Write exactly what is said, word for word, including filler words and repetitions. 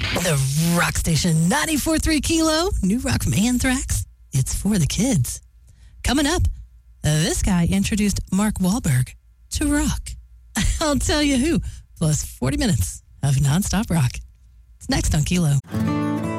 The Rock Station ninety-four point three Kilo, new rock from Anthrax. It's for the kids. Coming up, uh, this guy introduced Mark Wahlberg to rock. I'll tell you who, plus forty minutes of nonstop rock. It's next on Kilo.